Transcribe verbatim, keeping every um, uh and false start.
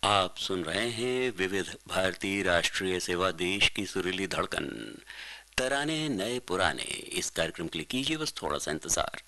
आप सुन रहे हैं विविध भारती राष्ट्रीय सेवा, देश की सुरीली धड़कन। तराने नए पुराने, इस कार्यक्रम के लिए कीजिए बस थोड़ा सा इंतजार।